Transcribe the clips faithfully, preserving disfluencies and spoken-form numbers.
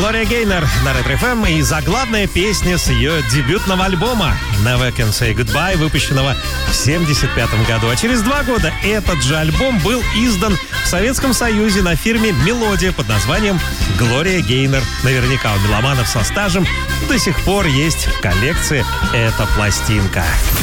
Глория Гейнер на Ретро эф эм и заглавная песня с ее дебютного альбома «Never Can Say Goodbye», выпущенного в семьдесят пятом году. А через два года этот же альбом был издан в Советском Союзе на фирме «Мелодия» под названием «Глория Гейнер». Наверняка у меломанов со стажем до сих пор есть в коллекции эта пластинка.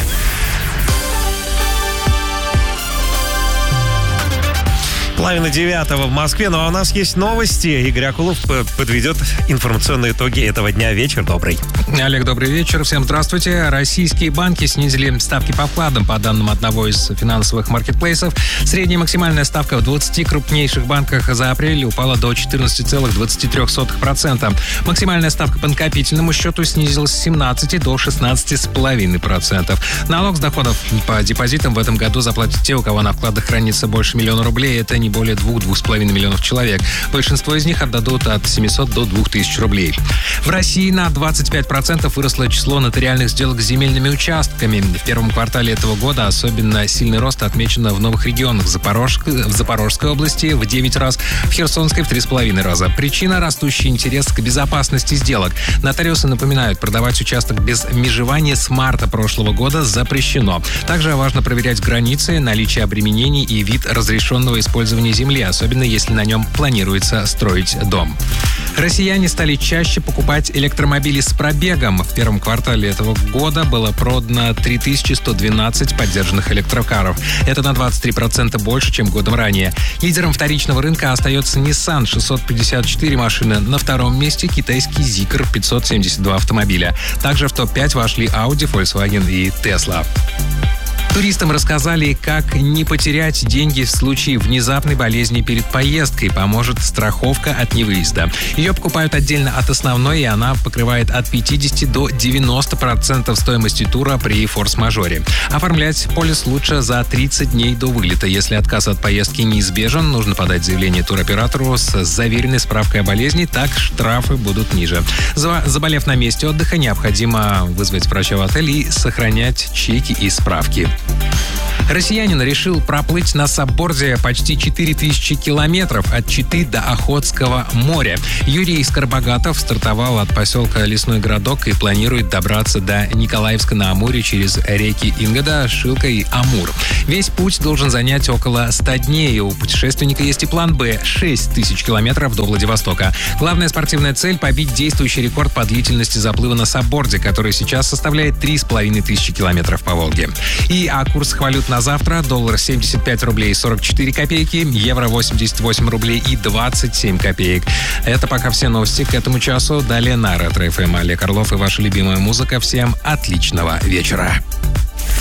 Половина девятого в Москве. Ну а у нас есть новости. Игорь Акулов подведет информационные итоги этого дня. Вечер добрый. Олег, добрый вечер. Всем здравствуйте. Российские банки снизили ставки по вкладам. По данным одного из финансовых маркетплейсов, средняя максимальная ставка в двадцати крупнейших банках за апрель упала до четырнадцати целых двадцати трёх сотых процента. Максимальная ставка по накопительному счету снизилась с семнадцати до шестнадцати целых пяти десятых процента. Налог с доходов по депозитам в этом году заплатят те, у кого на вкладах хранится больше миллиона рублей. Это не более двух-двух с половиной миллионов человек. Большинство из них отдадут от семисот до двух тысяч рублей. В России на двадцать пять процентов выросло число нотариальных сделок с земельными участками. В первом квартале этого года особенно сильный рост отмечен в новых регионах. В, Запорожск... в Запорожской области в девять раз, в Херсонской в три с половиной раза. Причина – растущий интерес к безопасности сделок. Нотариусы напоминают, продавать участок без межевания с марта прошлого года запрещено. Также важно проверять границы, наличие обременений и вид разрешенного использования земли, особенно если на нем планируется строить дом. Россияне стали чаще покупать электромобили с пробегом. В первом квартале этого года было продано три тысячи сто двенадцать поддержанных электрокаров. Это на двадцать три процента больше, чем годом ранее. Лидером вторичного рынка остается Nissan, шестьсот пятьдесят четыре машины. На втором месте китайский Zeekr, пятьсот семьдесят два автомобиля. Также в топ пять вошли Audi, Volkswagen и Tesla. Туристам рассказали, как не потерять деньги в случае внезапной болезни перед поездкой. Поможет страховка от невыезда. Ее покупают отдельно от основной, и она покрывает от пятидесяти до девяноста процентов стоимости тура при форс-мажоре. Оформлять полис лучше за тридцать дней до вылета. Если отказ от поездки неизбежен, нужно подать заявление туроператору с заверенной справкой о болезни, так штрафы будут ниже. Заболев на месте отдыха, необходимо вызвать врача в отель и сохранять чеки и справки. Россиянин решил проплыть на сабборде почти четыре тысячи километров от Читы до Охотского моря. Юрий Скоробогатов стартовал от поселка Лесной Городок и планирует добраться до Николаевска-на-Амуре через реки Ингода, Шилка и Амур. Весь путь должен занять около ста дней. У путешественника есть и план «Б» — шесть тысяч километров до Владивостока. Главная спортивная цель — побить действующий рекорд по длительности заплыва на сабборде, который сейчас составляет три с половиной тысячи километров по Волге. И а курс валют на завтра: доллар семьдесят пять рублей сорок четыре копейки, евро восемьдесят восемь рублей и двадцать семь копеек. Это пока все новости к этому часу. Далее на Ретро эф эм Олег Орлов и ваша любимая музыка. Всем отличного вечера.